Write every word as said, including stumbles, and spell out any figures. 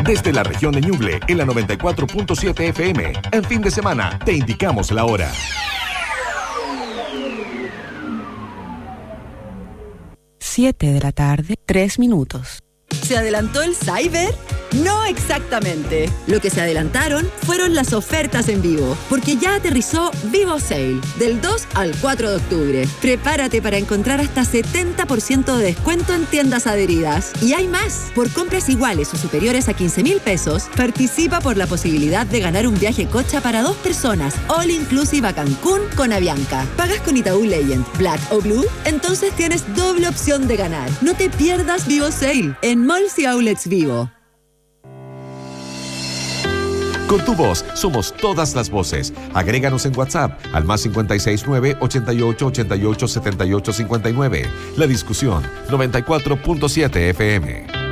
Desde la región de Ñuble, en la noventa y cuatro punto siete F M. En fin de semana, te indicamos la hora. siete de la tarde, tres minutos. ¿Se adelantó el Cyber? No exactamente. Lo que se adelantaron fueron las ofertas en vivo, porque ya aterrizó Vivo Sale, del dos al cuatro de octubre. Prepárate para encontrar hasta setenta por ciento de descuento en tiendas adheridas. Y hay más. Por compras iguales o superiores a quince mil pesos, participa por la posibilidad de ganar un viaje cocha para dos personas, all inclusive a Cancún con Avianca. ¿Pagas con Itaú Legend, Black o Blue? Entonces tienes doble opción de ganar. No te pierdas Vivo Sale en Malls y Outlets Vivo. Con tu voz somos todas las voces. Agréganos en WhatsApp al más cincuenta y seis nueve, ochenta y ocho, ochenta y ocho, setenta y ocho cincuenta y nueve. La discusión noventa y cuatro punto siete F M.